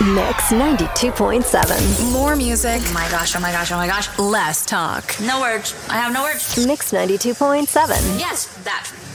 Mix 92.7. More music. Oh my gosh, oh my gosh, oh my gosh. Less talk. No words. I have no words. Mix 92.7. Yes, that.